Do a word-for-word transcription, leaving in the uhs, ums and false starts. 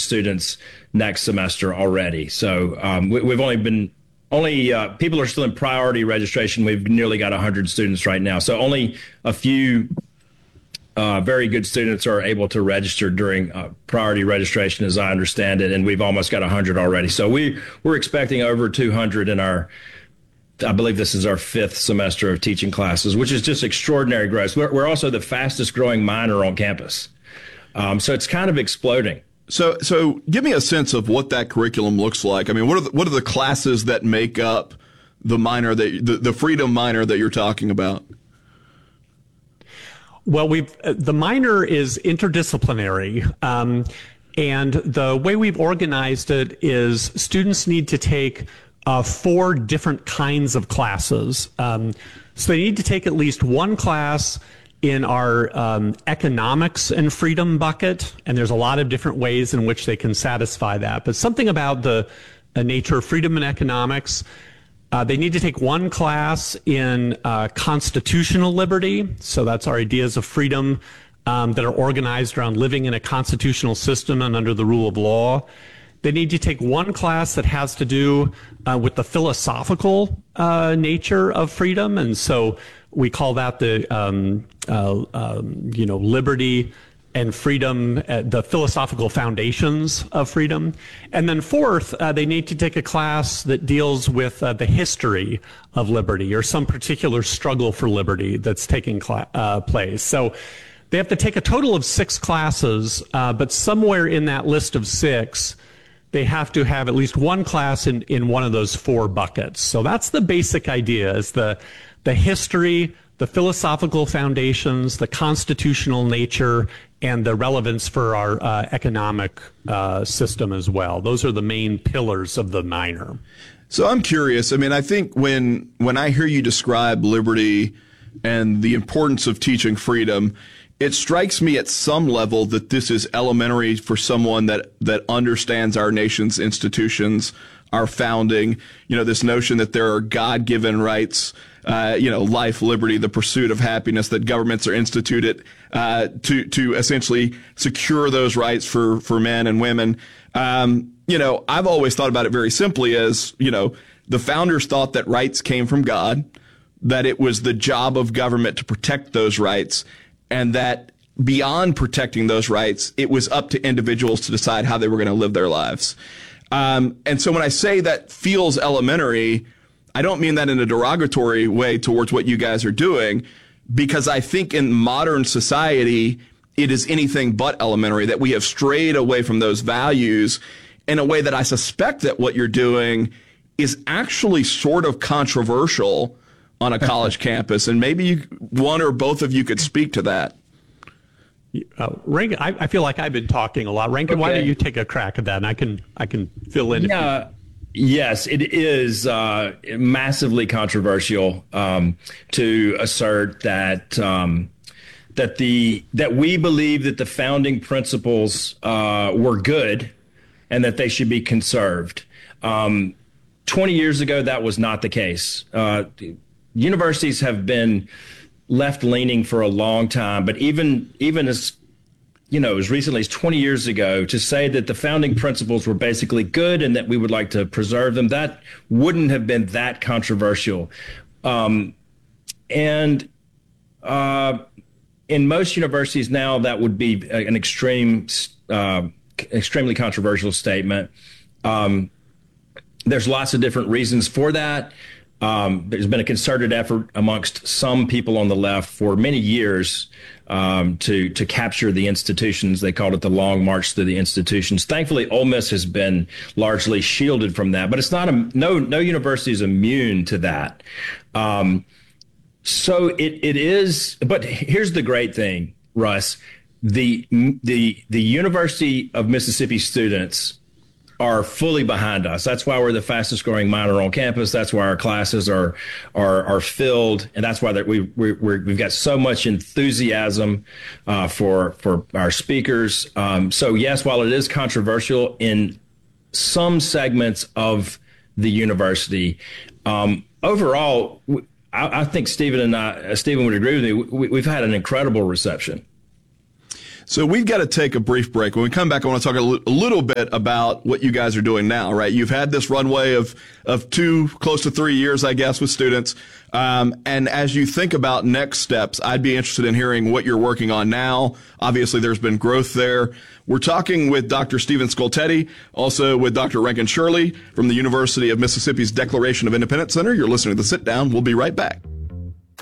students next semester already. So um, we, we've only been only uh, people are still in priority registration. We've nearly got one hundred students right now. So only a few uh, very good students are able to register during uh, priority registration, as I understand it. And we've almost got one hundred already. So we, we're expecting over two hundred in our, I believe this is our fifth semester of teaching classes, which is just extraordinary growth. We're, we're also the fastest growing minor on campus. Um, so it's kind of exploding. So, so give me a sense of what that curriculum looks like. I mean, what are the, what are the classes that make up the minor that the, the freedom minor that you're talking about? Well, we've uh, the minor is interdisciplinary, um, and the way we've organized it is students need to take uh, four different kinds of classes. Um, so they need to take at least one class in our um, economics and freedom bucket, and there's a lot of different ways in which they can satisfy that. But something about the uh, nature of freedom and economics. Uh, they need to take one class in uh, constitutional liberty. So that's our ideas of freedom um, that are organized around living in a constitutional system and under the rule of law. They need to take one class that has to do uh, with the philosophical uh, nature of freedom. And so we call that the, um, uh, um, you know, liberty and freedom, uh, the philosophical foundations of freedom. And then fourth, uh, they need to take a class that deals with uh, the history of liberty or some particular struggle for liberty that's taking cl- uh, place. So they have to take a total of six classes, uh, but somewhere in that list of six, they have to have at least one class in, in one of those four buckets. So that's the basic idea, is the, the history, the philosophical foundations, the constitutional nature, and the relevance for our uh, economic uh, system as well. Those are the main pillars of the minor. So I'm curious. I mean, I think when when I hear you describe liberty and the importance of teaching freedom, it strikes me at some level that this is elementary for someone that, that understands our nation's institutions, our founding, you know, this notion that there are God-given rights, uh, you know, life, liberty, the pursuit of happiness, that governments are instituted uh, to to essentially secure those rights for, for men and women. Um, you know, I've always thought about it very simply as, you know, the founders thought that rights came from God, that it was the job of government to protect those rights, and that beyond protecting those rights, it was up to individuals to decide how they were going to live their lives. Um, and so when I say that feels elementary, I don't mean that in a derogatory way towards what you guys are doing, because I think in modern society, it is anything but elementary, that we have strayed away from those values in a way that I suspect that what you're doing is actually sort of controversial on a college campus. And maybe you, one or both of you could speak to that. Uh, Rankin, I, I feel like I've been talking a lot. Rankin, okay. Why don't you take a crack at that, and I can I can fill in. Yeah, yes, it is uh, massively controversial um, to assert that um, that the that we believe that the founding principles uh, were good and that they should be conserved. Um, Twenty years ago, that was not the case. Uh, universities have been left-leaning for a long time, but even even as you know, as recently as twenty years ago, to say that the founding principles were basically good and that we would like to preserve them, that wouldn't have been that controversial. Um, and uh, in most universities now, that would be an extreme, uh, extremely controversial statement. Um, there's lots of different reasons for that. Um, there's been a concerted effort amongst some people on the left for many years um, to to capture the institutions. They called it the long march through the institutions. Thankfully, Ole Miss has been largely shielded from that, but it's not a, no no university is immune to that. Um, so it it is. But here's the great thing, Russ: the the the University of Mississippi students are fully behind us. That's why we're the fastest growing minor on campus. That's why our classes are are are filled, and that's why that we we we're, we've got so much enthusiasm uh, for for our speakers. Um, so yes, while it is controversial in some segments of the university, um, overall, I, I think Stephen and I, Stephen would agree with me. We, we've had an incredible reception. So we've got to take a brief break. When we come back, I want to talk a, l- a little bit about what you guys are doing now, right? You've had this runway of, of two, close to three years, I guess, with students. Um, and as you think about next steps, I'd be interested in hearing what you're working on now. Obviously, there's been growth there. We're talking with Doctor Stephen Scoltetti, also with Doctor Rankin Shirley from the University of Mississippi's Declaration of Independence Center. You're listening to The Sit Down. We'll be right back.